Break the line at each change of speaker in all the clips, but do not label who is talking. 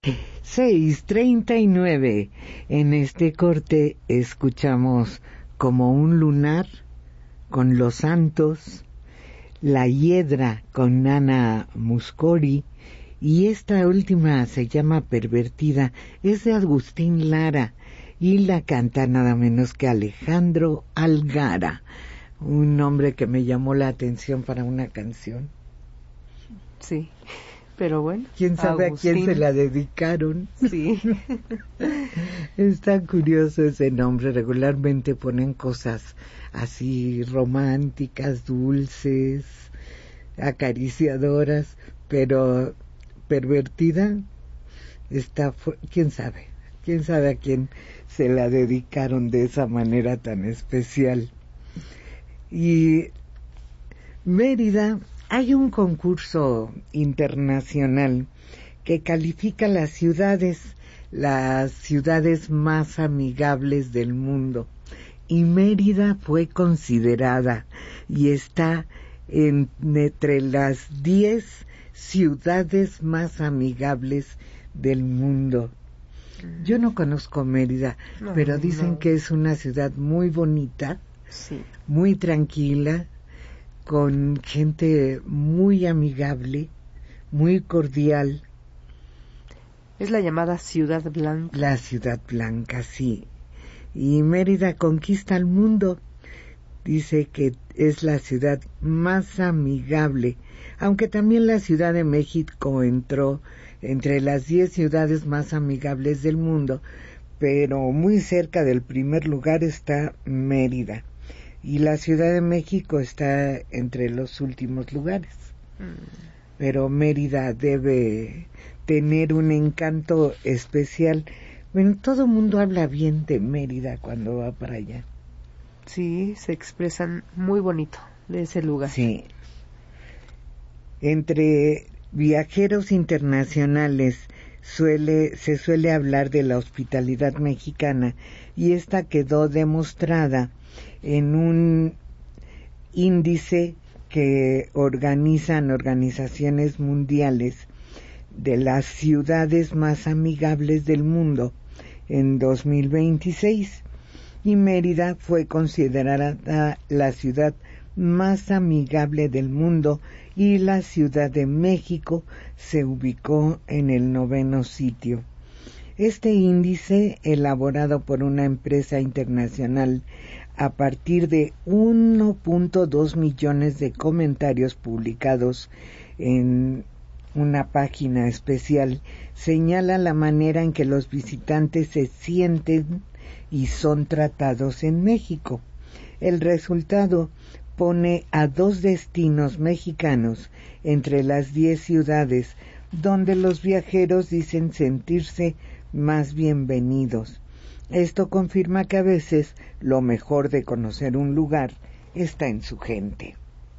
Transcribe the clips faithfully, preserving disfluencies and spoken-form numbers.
seis treinta y nueve. En este corte escuchamos Como un lunar con Los Santos, La Hiedra con Nana Muscori, y esta última se llama Pervertida, es de Agustín Lara y la canta nada menos que Alejandro Algara, un nombre que me llamó la atención para una canción.
Sí, pero bueno.
¿Quién sabe Agustín a quién se la dedicaron?
Sí.
Está curioso ese nombre. Regularmente ponen cosas así románticas, dulces, acariciadoras, pero pervertida está, quién sabe, quién sabe a quién se la dedicaron de esa manera tan especial. Y Mérida, hay un concurso internacional que califica las ciudades, las ciudades más amigables del mundo, y Mérida fue considerada y está en, entre las diez ciudades más amigables del mundo. Yo no conozco Mérida, no, pero dicen no. que es una ciudad muy bonita,
sí.
muy tranquila, con gente muy amigable, muy cordial.
Es la llamada Ciudad Blanca.
La Ciudad Blanca, sí. Y Mérida conquista el mundo. Dice que es la ciudad más amigable, aunque también la Ciudad de México entró entre las diez ciudades más amigables del mundo, pero muy cerca del primer lugar está Mérida. Y la Ciudad de México está entre los últimos lugares. Mm. Pero Mérida debe tener un encanto especial. Bueno, todo el mundo habla bien de Mérida cuando va para allá.
Sí, se expresan muy bonito de ese lugar.
Sí. Entre viajeros internacionales suele, se suele hablar de la hospitalidad mexicana, y esta quedó demostrada en un índice que organizan organizaciones mundiales de las ciudades más amigables del mundo en dos mil veintiséis, y Mérida fue considerada la ciudad más amigable del mundo, y la Ciudad de México se ubicó en el noveno sitio. Este índice, elaborado por una empresa internacional a partir de uno punto dos millones de comentarios publicados en una página especial, señala la manera en que los visitantes se sienten y son tratados en México. El resultado pone a dos destinos mexicanos entre las diez ciudades donde los viajeros dicen sentirse más bienvenidos. Esto confirma que a veces lo mejor de conocer un lugar está en su gente.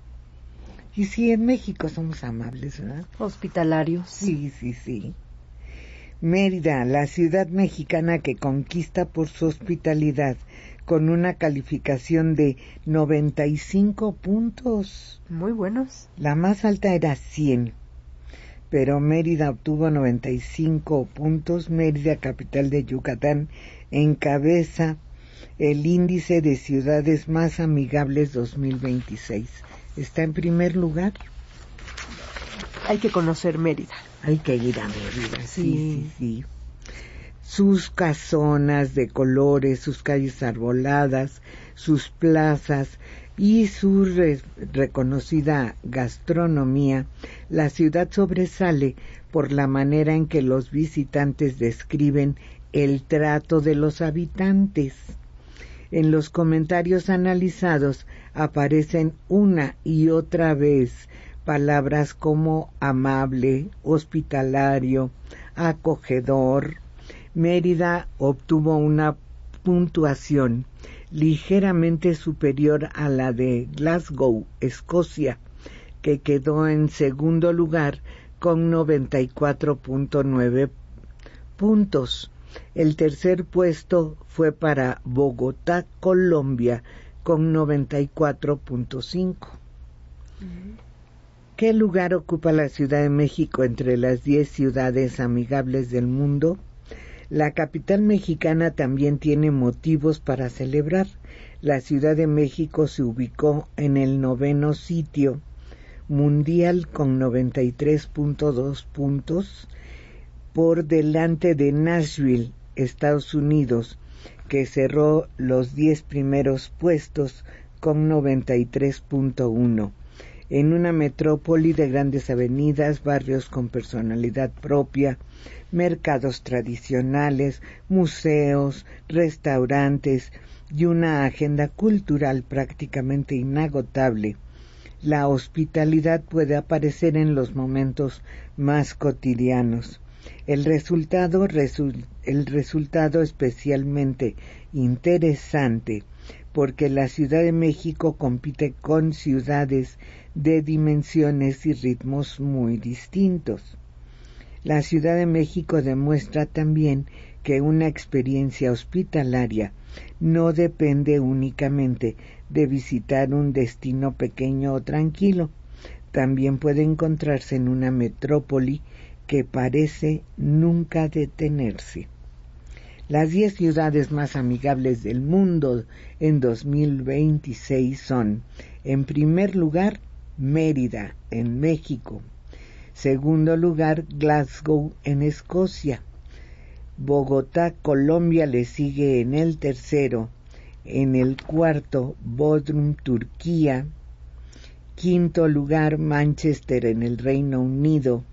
Y sí, en México somos amables, ¿verdad?
Hospitalarios.
Sí, sí, sí. Mérida, la ciudad mexicana que conquista por su hospitalidad, con una calificación de noventa y cinco puntos.
Muy buenos.
La más alta era cien, pero Mérida obtuvo noventa y cinco puntos. Mérida, capital de Yucatán, encabeza el índice de ciudades más amigables dos mil veintiséis. Está en primer lugar.
Hay que conocer Mérida.
Hay que ir a Mérida, sí, sí,
sí.
sí. Sus casonas de colores, sus calles arboladas, sus plazas y su re- reconocida gastronomía, la ciudad sobresale por la manera en que los visitantes describen el trato de los habitantes. En los comentarios analizados aparecen una y otra vez palabras como amable, hospitalario, acogedor. Mérida obtuvo una puntuación ligeramente superior a la de Glasgow, Escocia, que quedó en segundo lugar con noventa y cuatro punto nueve puntos. El tercer puesto fue para Bogotá, Colombia, con noventa y cuatro punto cinco. Uh-huh. ¿Qué lugar ocupa la Ciudad de México entre las diez ciudades amigables del mundo? La capital mexicana también tiene motivos para celebrar. La Ciudad de México se ubicó en el noveno sitio mundial con noventa y tres punto dos puntos, por delante de Nashville, Estados Unidos, que cerró los diez primeros puestos con noventa y tres punto uno. En una metrópoli de grandes avenidas, barrios con personalidad propia, mercados tradicionales, museos, restaurantes y una agenda cultural prácticamente inagotable, la hospitalidad puede aparecer en los momentos más cotidianos. El resultado, resu- el resultado especialmente interesante, porque la Ciudad de México compite con ciudades de dimensiones y ritmos muy distintos. La Ciudad de México demuestra también que una experiencia hospitalaria no depende únicamente de visitar un destino pequeño o tranquilo. También puede encontrarse en una metrópoli que parece nunca detenerse. Las diez ciudades más amigables del mundo en dos mil veintiséis son, en primer lugar, Mérida, en México. Segundo lugar, Glasgow, en Escocia. Bogotá, Colombia, le sigue en el tercero. En el cuarto, Bodrum, Turquía. Quinto lugar, Manchester, en el Reino Unido.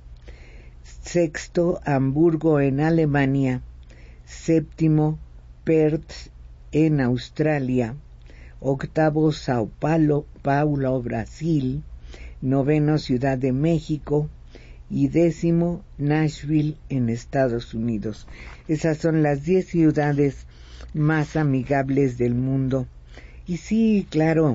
Sexto, Hamburgo, en Alemania. Séptimo, Perth, en Australia. Octavo, Sao Paulo, Paulo, Brasil. Noveno, Ciudad de México. Y décimo, Nashville, en Estados Unidos. Esas son las diez ciudades más amigables del mundo. Y sí, claro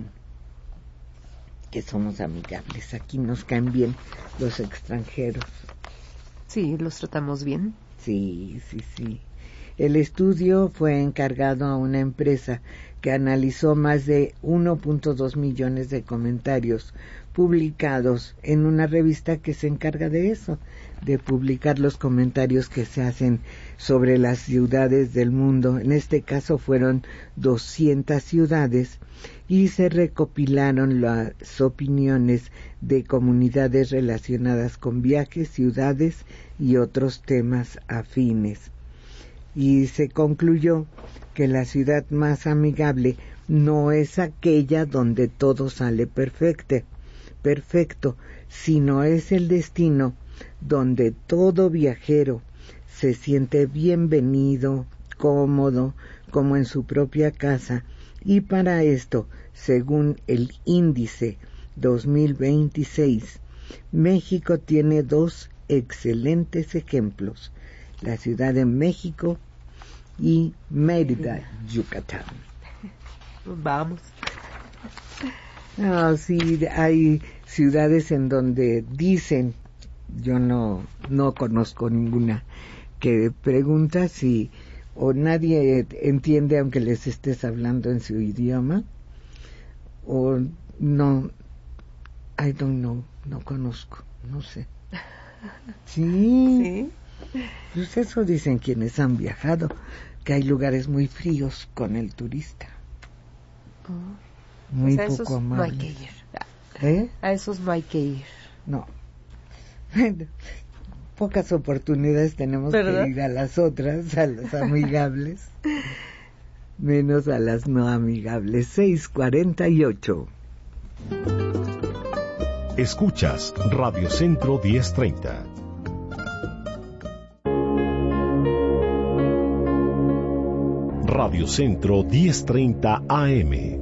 que somos amigables. Aquí nos caen bien los extranjeros.
Sí, los tratamos bien.
Sí, sí, sí. El estudio fue encargado a una empresa que analizó más de uno punto dos millones de comentarios publicados en una revista que se encarga de eso, de publicar los comentarios que se hacen sobre las ciudades del mundo. En este caso fueron doscientas ciudades y se recopilaron las opiniones de comunidades relacionadas con viajes, ciudades y otros temas afines. Y se concluyó que la ciudad más amigable no es aquella donde todo sale perfecto, perfecto, sino es el destino donde todo viajero se siente bienvenido, cómodo, como en su propia casa. Y para esto, según el índice dos mil veintiséis, México tiene dos excelentes ejemplos: la Ciudad de México y Mérida, Yucatán.
Vamos.
Ah, sí, hay ciudades en donde dicen, yo no no conozco ninguna, que pregunta si o nadie entiende aunque les estés hablando en su idioma, o no, I don't know, no conozco, no sé. Sí.
Sí.
Pues eso dicen quienes han viajado, que hay lugares muy fríos con el turista.
Oh.
Muy
O sea,
poco
esos
amables.
no hay que ir.
¿Eh?
A esos no hay que ir.
No. Pocas oportunidades tenemos, ¿verdad?, que ir a las otras, a las amigables, menos a las no amigables. seis cuarenta y ocho.
Escuchas Radio Centro diez treinta. Radio Centro diez treinta A M.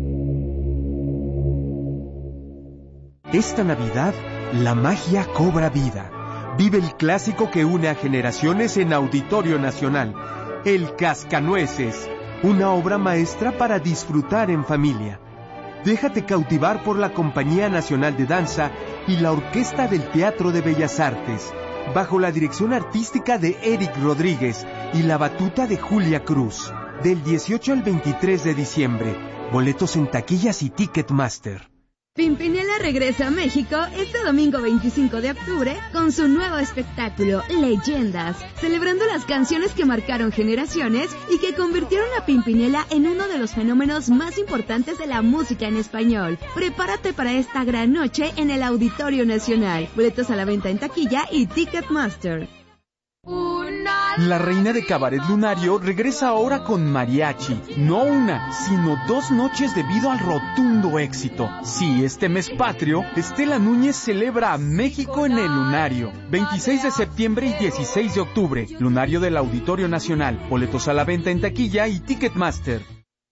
Esta Navidad, la magia cobra vida. Vive el clásico que une a generaciones en Auditorio Nacional, El Cascanueces, una obra maestra para disfrutar en familia. Déjate cautivar por la Compañía Nacional de Danza y la Orquesta del Teatro de Bellas Artes, bajo la dirección artística de Eric Rodríguez y la batuta de Julia Cruz, del dieciocho al veintitrés de diciembre. Boletos en taquillas y Ticketmaster.
Pimpinela regresa a México este domingo veinticinco de octubre con su nuevo espectáculo, Leyendas, celebrando las canciones que marcaron generaciones y que convirtieron a Pimpinela en uno de los fenómenos más importantes de la música en español. Prepárate para esta gran noche en el Auditorio Nacional. Boletos a la venta en taquilla y Ticketmaster.
La reina de Cabaret Lunario regresa ahora con mariachi. No una, sino dos noches debido al rotundo éxito. Sí, este mes patrio, Estela Núñez celebra a México en el Lunario. veintiséis de septiembre y dieciséis de octubre. Lunario del Auditorio Nacional. Boletos a la venta en taquilla y Ticketmaster.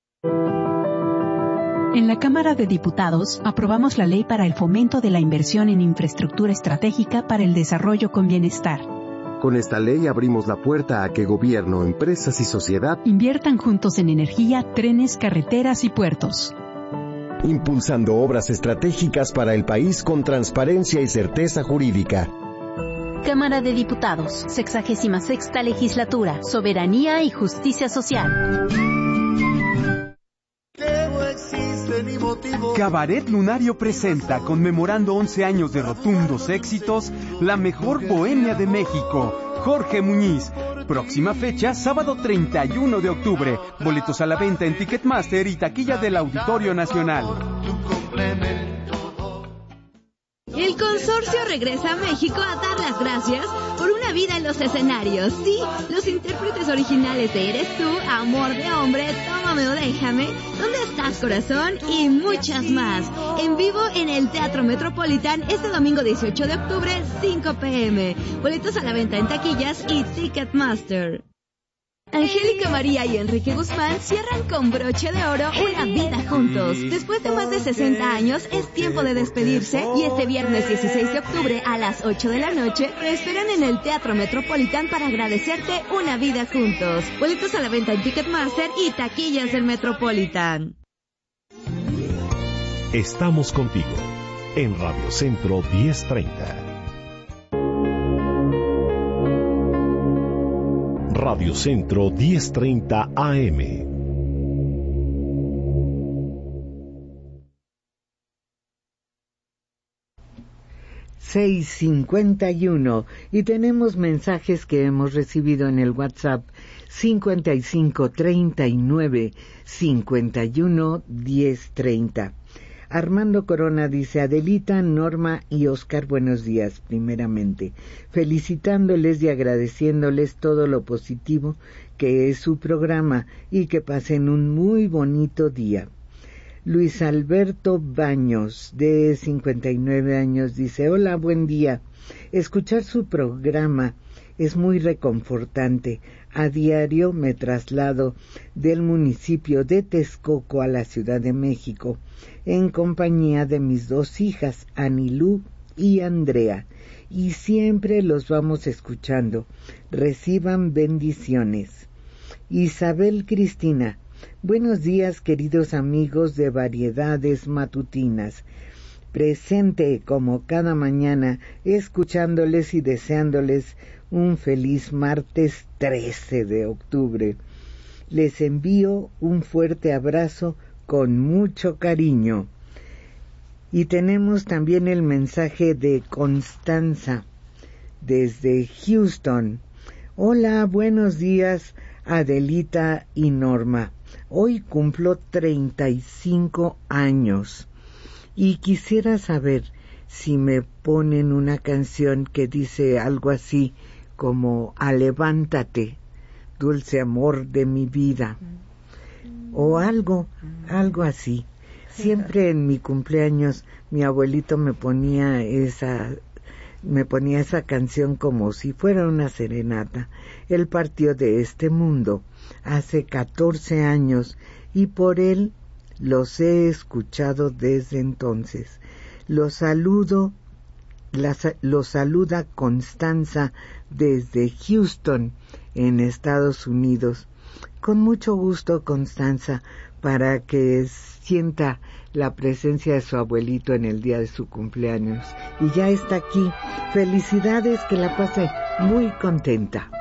En la Cámara de Diputados aprobamos la ley para el fomento de la inversión en infraestructura estratégica para el desarrollo con bienestar.
Con esta ley abrimos la puerta a que gobierno, empresas y sociedad
inviertan juntos en energía, trenes, carreteras y puertos.
Impulsando obras estratégicas para el país con transparencia y certeza jurídica.
Cámara de Diputados, sexagésima sexta legislatura, soberanía y justicia social.
Cabaret Lunario presenta, conmemorando once años de rotundos éxitos, la mejor bohemia de México, Jorge Muñiz. Próxima fecha, sábado treinta y uno de octubre. Boletos a la venta en Ticketmaster y taquilla del Auditorio Nacional.
El consorcio regresa a México a dar las gracias por una vida en los escenarios. Sí, los intérpretes originales de Eres tú, Amor de hombre, Tómame o déjame, ¿Dónde estás corazón? Y muchas más. En vivo en el Teatro Metropolitan este domingo dieciocho de octubre, cinco pe eme. Boletos a la venta en taquillas y Ticketmaster. Angélica María y Enrique Guzmán cierran con broche de oro una vida juntos. Después de más de sesenta años, es tiempo de despedirse y este viernes dieciséis de octubre a las ocho de la noche te esperan en el Teatro Metropolitan para agradecerte una vida juntos. Boletos a la venta en Ticketmaster y taquillas del Metropolitan.
Estamos contigo en Radio Centro diez treinta. Radio Centro diez treinta A M.
seis cincuenta y uno y tenemos mensajes que hemos recibido en el WhatsApp cincuenta y cinco treinta y nueve cincuenta y uno diez treinta. Armando Corona dice: Adelita, Norma y Oscar, buenos días, primeramente, felicitándoles y agradeciéndoles todo lo positivo que es su programa y que pasen un muy bonito día. Luis Alberto Baños, de cincuenta y nueve años, dice: hola, buen día. Escuchar su programa es muy reconfortante. A diario me traslado del municipio de Texcoco a la Ciudad de México en compañía de mis dos hijas, Anilú y Andrea, y siempre los vamos escuchando. Reciban bendiciones. Isabel Cristina: buenos días, queridos amigos de Variedades Matutinas. Presente como cada mañana, escuchándoles y deseándoles un feliz martes trece de octubre. Les envío un fuerte abrazo con mucho cariño. Y tenemos también el mensaje de Constanza desde Houston. Hola, buenos días, Adelita y Norma. Hoy cumplo treinta y cinco años y quisiera saber si me ponen una canción que dice algo así como Alevántate, dulce amor de mi vida, o algo, algo así. Siempre en mi cumpleaños mi abuelito me ponía esa, me ponía esa canción como si fuera una serenata. Él partió de este mundo hace catorce años y por él los he escuchado desde entonces. Los saludo, las, los saluda Constanza desde Houston, en Estados Unidos. Con mucho gusto, Constanza, para que sienta la presencia de su abuelito en el día de su cumpleaños. Y ya está aquí. Felicidades, que la pase muy contenta.